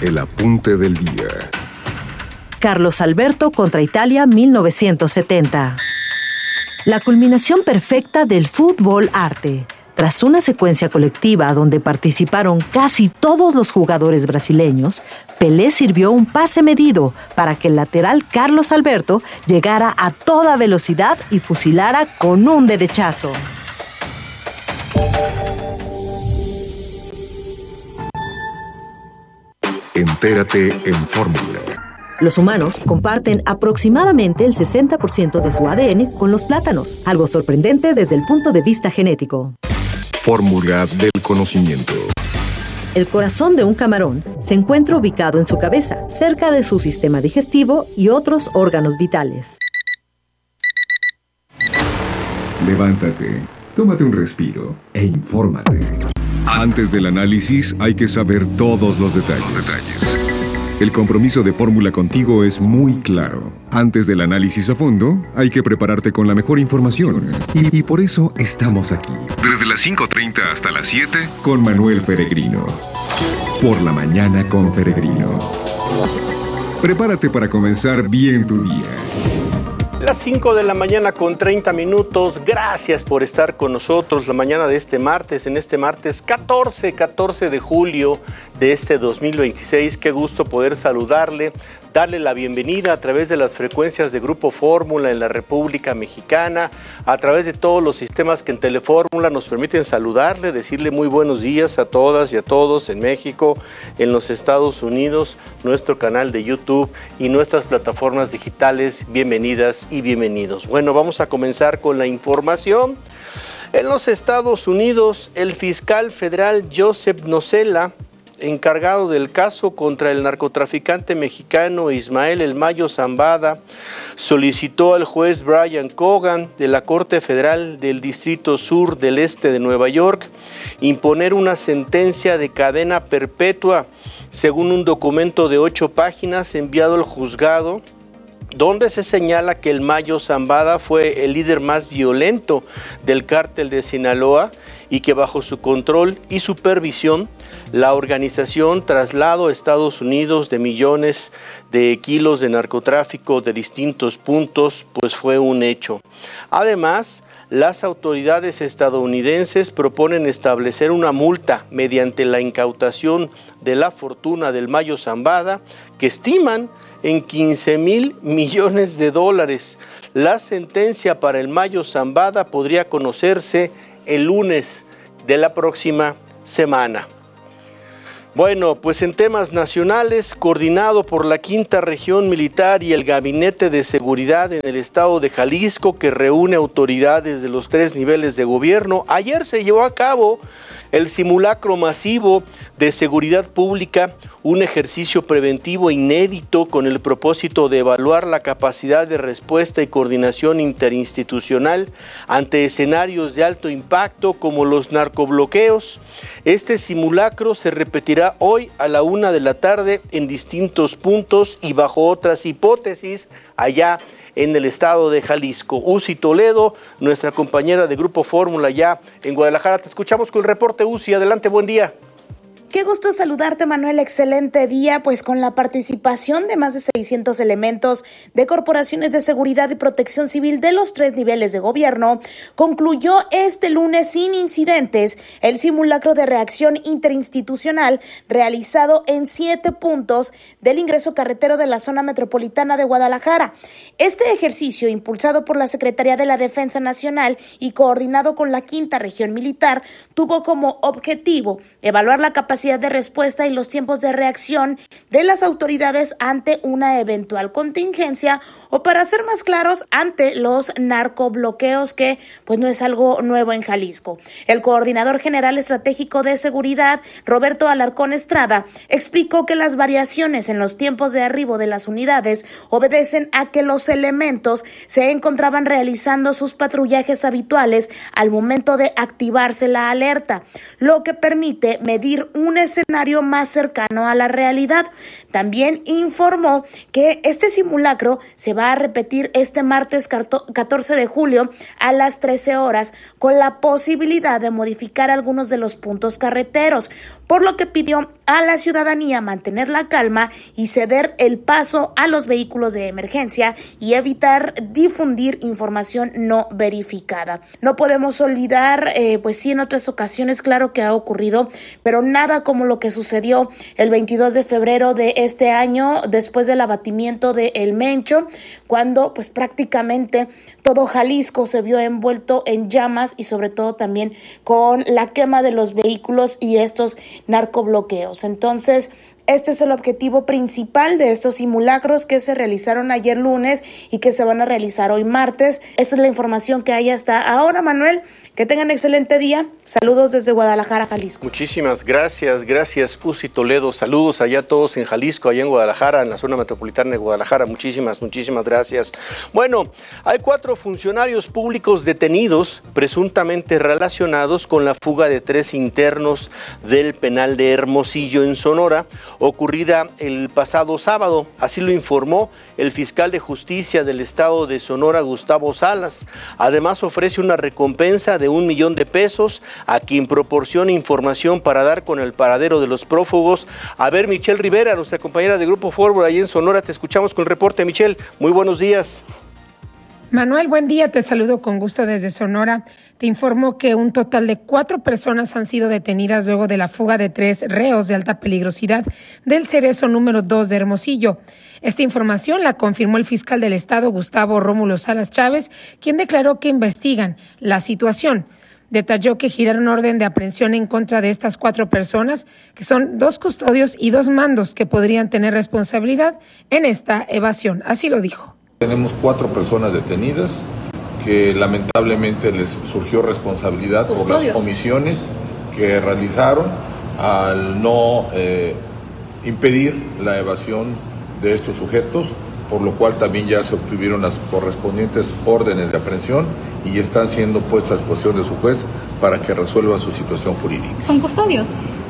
El apunte del día. Carlos Alberto contra Italia 1970. La culminación perfecta del fútbol arte. Tras una secuencia colectiva donde participaron casi todos los jugadores brasileños, Pelé sirvió un pase medido para que el lateral Carlos Alberto llegara a toda velocidad y fusilara con un derechazo. Entérate en Fórmula. Los humanos comparten aproximadamente el 60% de su ADN con los plátanos, algo sorprendente desde el punto de vista genético. Fórmula del conocimiento. El corazón de un camarón se encuentra ubicado en su cabeza, cerca de su sistema digestivo y otros órganos vitales. Levántate, tómate un respiro e infórmate. Antes del análisis hay que saber todos los detalles. El compromiso de Fórmula contigo es muy claro. Antes del análisis a fondo, hay que prepararte con la mejor información. Y por eso estamos aquí. Desde las 5:30 hasta las 7, con Manuel Feregrino. Por la mañana con Feregrino. Prepárate para comenzar bien tu día. Las 5 de la mañana con 30 minutos. Gracias por estar con nosotros la mañana de este martes, en este martes 14 de julio de este 2026. Qué gusto poder saludarle, darle la bienvenida a través de las frecuencias de Grupo Fórmula en la República Mexicana, a través de todos los sistemas que en Telefórmula nos permiten saludarle, decirle muy buenos días a todas y a todos en México, en los Estados Unidos, nuestro canal de YouTube y nuestras plataformas digitales. Bienvenidas y bienvenidos. Bueno, vamos a comenzar con la información. En los Estados Unidos, el fiscal federal Joseph Nocella, encargado del caso contra el narcotraficante mexicano Ismael El Mayo Zambada, solicitó al juez Brian Cogan de la Corte Federal del Distrito Sur del Este de Nueva York imponer una sentencia de cadena perpetua, según un documento de 8 páginas enviado al juzgado, donde se señala que El Mayo Zambada fue el líder más violento del cártel de Sinaloa y que bajo su control y supervisión la organización trasladó a Estados Unidos de millones de kilos de narcotráfico de distintos puntos, pues fue un hecho. Además, las autoridades estadounidenses proponen establecer una multa mediante la incautación de la fortuna del Mayo Zambada, que estiman en $15,000 millones. La sentencia para El Mayo Zambada podría conocerse el lunes de la próxima semana. Bueno, pues en temas nacionales, coordinado por la 5ª Región Militar y el Gabinete de Seguridad en el estado de Jalisco, que reúne autoridades de los 3 niveles de gobierno, ayer se llevó a cabo el simulacro masivo de seguridad pública, un ejercicio preventivo inédito con el propósito de evaluar la capacidad de respuesta y coordinación interinstitucional ante escenarios de alto impacto como los narcobloqueos. Este simulacro se repetirá hoy a la 1 de la tarde en distintos puntos y bajo otras hipótesis allá en el estado de Jalisco. Uzi Toledo, nuestra compañera de Grupo Fórmula ya en Guadalajara. Te escuchamos con el reporte, Uzi. Adelante, buen día. Qué gusto saludarte, Manuel. Excelente día, pues con la participación de más de 600 elementos de corporaciones de seguridad y protección civil de los 3 niveles de gobierno, concluyó este lunes sin incidentes el simulacro de reacción interinstitucional realizado en 7 puntos del ingreso carretero de la zona metropolitana de Guadalajara. Este ejercicio, impulsado por la Secretaría de la Defensa Nacional y coordinado con la 5ª Región Militar, tuvo como objetivo evaluar la capacidad de respuesta y los tiempos de reacción de las autoridades ante una eventual contingencia o, para ser más claros, ante los narcobloqueos, que pues no es algo nuevo en Jalisco. El coordinador general estratégico de seguridad, Roberto Alarcón Estrada, explicó que las variaciones en los tiempos de arribo de las unidades obedecen a que los elementos se encontraban realizando sus patrullajes habituales al momento de activarse la alerta, lo que permite medir un escenario más cercano a la realidad. También informó que este simulacro se va a repetir este martes 14 de julio a las 13 horas, con la posibilidad de modificar algunos de los puntos carreteros. por lo que pidió a la ciudadanía mantener la calma y ceder el paso a los vehículos de emergencia y evitar difundir información no verificada. No podemos olvidar, pues sí, en otras ocasiones claro que ha ocurrido, pero nada como lo que sucedió el 22 de febrero de este año después del abatimiento de El Mencho, cuando pues prácticamente todo Jalisco se vio envuelto en llamas y sobre todo también con la quema de los vehículos y estos narcobloqueos. Entonces, este es el objetivo principal de estos simulacros que se realizaron ayer lunes y que se van a realizar hoy martes. Esa es la información que hay hasta ahora, Manuel. Que tengan excelente día. Saludos desde Guadalajara, Jalisco. Muchísimas gracias, Uzi Toledo. Saludos allá a todos en Jalisco, allá en Guadalajara, en la zona metropolitana de Guadalajara. Muchísimas gracias. Bueno, hay 4 funcionarios públicos detenidos, presuntamente relacionados con la fuga de 3 internos del penal de Hermosillo, en Sonora, ocurrida el pasado sábado. Así lo informó el fiscal de justicia del estado de Sonora, Gustavo Salas. Además, ofrece una recompensa de $1 millón a quien proporcione información para dar con el paradero de los prófugos. A ver, Michelle Rivera, nuestra compañera de Grupo Fórmula ahí en Sonora, te escuchamos con el reporte. Michelle, muy buenos días. Manuel, buen día, te saludo con gusto desde Sonora. Te informo que un total de 4 personas han sido detenidas luego de la fuga de 3 reos de alta peligrosidad del Cerezo número 2 de Hermosillo. Esta información la confirmó el fiscal del estado, Gustavo Rómulo Salas Chávez, quien declaró que investigan la situación. Detalló que giraron orden de aprehensión en contra de estas 4 personas, que son 2 custodios y 2 mandos que podrían tener responsabilidad en esta evasión. Así lo dijo. Tenemos 4 personas detenidas que lamentablemente les surgió responsabilidad por las omisiones que realizaron al no impedir la evasión de estos sujetos, por lo cual también ya se obtuvieron las correspondientes órdenes de aprehensión y están siendo puestas a disposición de su juez para que resuelva su situación jurídica. ¿Son custodios?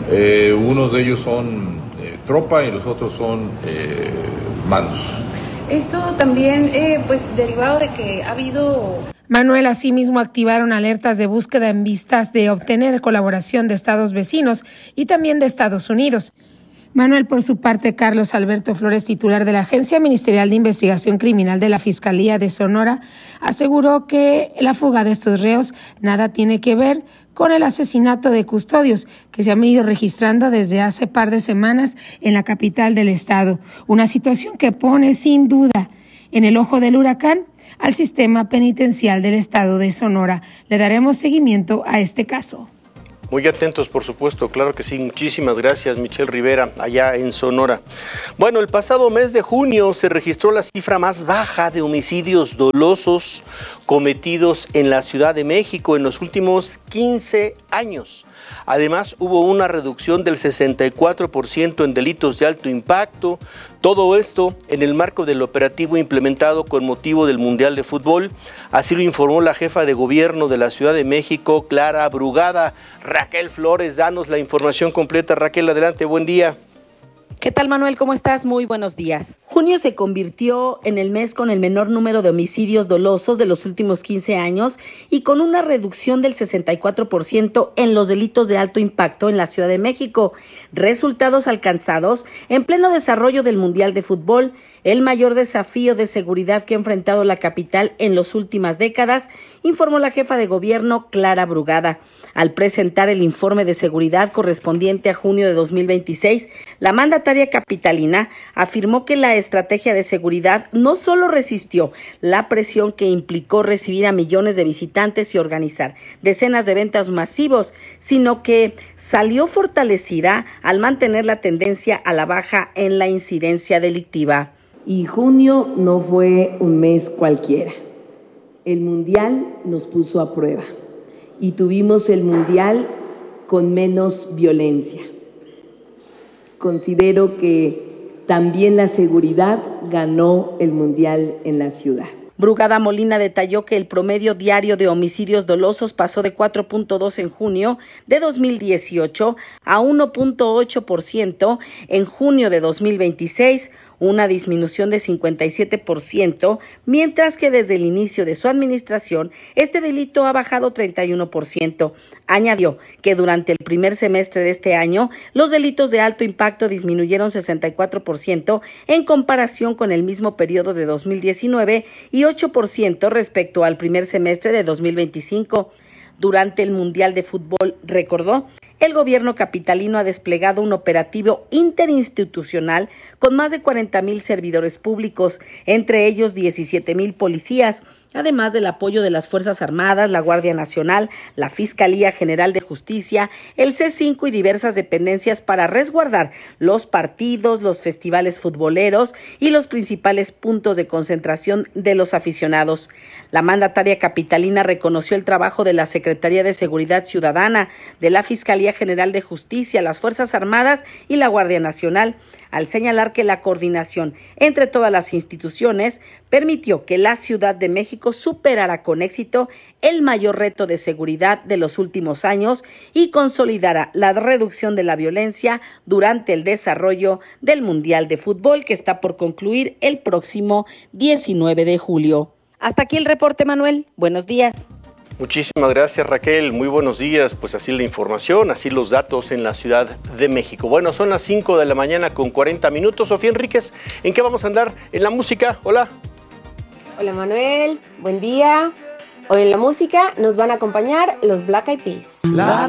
Unos de ellos son tropa y los otros son mandos. Esto también, pues, derivado de que ha habido... Manuel, asimismo activaron alertas de búsqueda en vistas de obtener colaboración de estados vecinos y también de Estados Unidos. Manuel, por su parte, Carlos Alberto Flores, titular de la Agencia Ministerial de Investigación Criminal de la Fiscalía de Sonora, aseguró que la fuga de estos reos nada tiene que ver con el asesinato de custodios que se han venido registrando desde hace par de semanas en la capital del estado. Una situación que pone sin duda en el ojo del huracán al sistema penitencial del estado de Sonora. Le daremos seguimiento a este caso. Muy atentos, por supuesto, claro que sí. Muchísimas gracias, Michelle Rivera, allá en Sonora. Bueno, el pasado mes de junio se registró la cifra más baja de homicidios dolosos cometidos en la Ciudad de México en los últimos 15 años. Además, hubo una reducción del 64% en delitos de alto impacto. Todo esto en el marco del operativo implementado con motivo del Mundial de Fútbol. Así lo informó la jefa de gobierno de la Ciudad de México, Clara Brugada. Raquel Flores, danos la información completa. Raquel, adelante, buen día. ¿Qué tal, Manuel? ¿Cómo estás? Muy buenos días. Junio se convirtió en el mes con el menor número de homicidios dolosos de los últimos 15 años y con una reducción del 64% en los delitos de alto impacto en la Ciudad de México. Resultados alcanzados en pleno desarrollo del Mundial de Fútbol, el mayor desafío de seguridad que ha enfrentado la capital en las últimas décadas, informó la jefa de gobierno, Clara Brugada. Al presentar el informe de seguridad correspondiente a junio de 2026, la mandataria capitalina afirmó que la estrategia de seguridad no solo resistió la presión que implicó recibir a millones de visitantes y organizar decenas de eventos masivos, sino que salió fortalecida al mantener la tendencia a la baja en la incidencia delictiva. Y junio no fue un mes cualquiera. El Mundial nos puso a prueba. Y tuvimos el Mundial con menos violencia. Considero que también la seguridad ganó el Mundial en la ciudad. Brugada Molina detalló que el promedio diario de homicidios dolosos pasó de 4.2 en junio de 2018 a 1.8% en junio de 2026, una disminución de 57%, mientras que desde el inicio de su administración, este delito ha bajado 31%. Añadió que durante el primer semestre de este año, los delitos de alto impacto disminuyeron 64% en comparación con el mismo periodo de 2019 y 8% respecto al primer semestre de 2025. Durante el Mundial de Fútbol, recordó, el gobierno capitalino ha desplegado un operativo interinstitucional con más de 40,000 servidores públicos, entre ellos 17,000 policías, además del apoyo de las Fuerzas Armadas, la Guardia Nacional, la Fiscalía General de Justicia, el C5 y diversas dependencias para resguardar los partidos, los festivales futboleros y los principales puntos de concentración de los aficionados. La mandataria capitalina reconoció el trabajo de la Secretaría de Seguridad Ciudadana, de la Fiscalía General de Justicia, las Fuerzas Armadas y la Guardia Nacional, al señalar que la coordinación entre todas las instituciones permitió que la Ciudad de México superara con éxito el mayor reto de seguridad de los últimos años y consolidara la reducción de la violencia durante el desarrollo del Mundial de Fútbol, que está por concluir el próximo 19 de julio. Hasta aquí el reporte, Manuel. Buenos días. Muchísimas gracias, Raquel. Muy buenos días. Pues así la información, así los datos en la Ciudad de México. Bueno, son las 5 de la mañana con 40 minutos. Sofía Enríquez, ¿en qué vamos a andar? ¿En la música? Hola. Hola, Manuel. Buen día. Hoy en la música nos van a acompañar los Black Eyed Peas. La